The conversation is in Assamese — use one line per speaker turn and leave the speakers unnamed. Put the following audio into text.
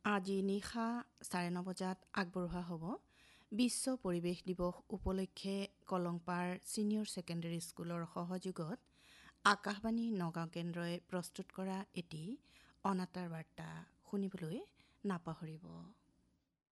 আজি নিশা 9:30 বজাত আগবঢ়োৱা হ'ব বিশ্ব পৰিৱেশ দিৱস উপলক্ষে কলংপাৰ ছিনিয়ৰ ছেকেণ্ডেৰী স্কুলৰ সহযোগত আকাশবাণী নগাঁও কেন্দ্ৰই প্ৰস্তুত কৰা এটি অনাতাঁৰ বাৰ্তা শুনিবলৈ নাপাহৰিব।